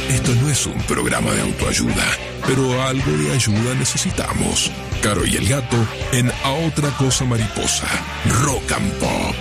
Esto no es un programa de autoayuda, pero algo de ayuda necesitamos. Caro y el Gato en A Otra Cosa Mariposa. Rock and Pop.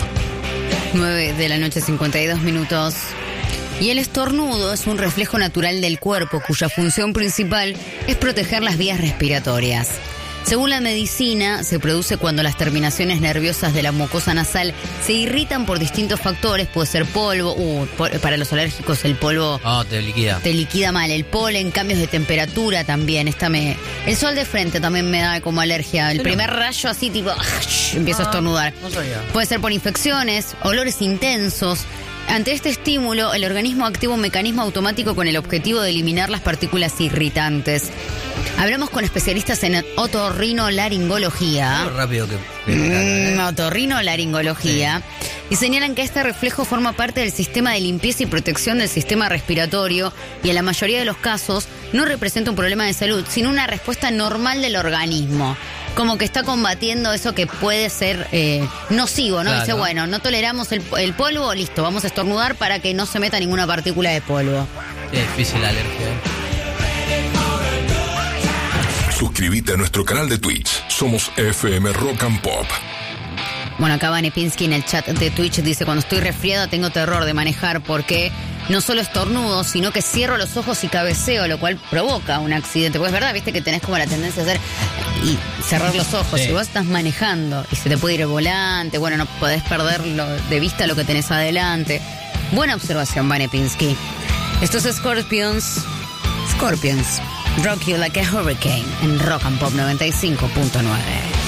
9:52 p.m. Y el estornudo es un reflejo natural del cuerpo cuya función principal es proteger las vías respiratorias. Según la medicina, se produce cuando las terminaciones nerviosas de la mucosa nasal se irritan por distintos factores. Puede ser polvo, para los alérgicos el polvo te liquida. Te liquida mal, el polen, cambios de temperatura también. El sol de frente también me da como alergia. El primer rayo así tipo, empiezo a estornudar. No sabía. Puede ser por infecciones, olores intensos. Ante este estímulo, el organismo activa un mecanismo automático con el objetivo de eliminar las partículas irritantes. Hablamos con especialistas en otorrinolaringología. Rápido que otorrinolaringología. Sí. Y señalan que este reflejo forma parte del sistema de limpieza y protección del sistema respiratorio y en la mayoría de los casos no representa un problema de salud, sino una respuesta normal del organismo. Como que está combatiendo eso que puede ser nocivo, ¿no? Claro. Dice, bueno, no toleramos el polvo, listo, vamos a estornudar para que no se meta ninguna partícula de polvo. Es difícil la alergia. Suscríbete a nuestro canal de Twitch. Somos FM Rock and Pop. Bueno, acá Vane Pinsky en el chat de Twitch dice, cuando estoy resfriada tengo terror de manejar porque no solo estornudo, sino que cierro los ojos y cabeceo, lo cual provoca un accidente. Porque es verdad, viste que tenés como la tendencia a hacer y cerrar los ojos. Sí. Si vos estás manejando y se te puede ir el volante, bueno, no podés perder de vista lo que tenés adelante. Buena observación, Vane Pinsky. Esto es Scorpions. Rock You Like a Hurricane en Rock and Pop 95.9.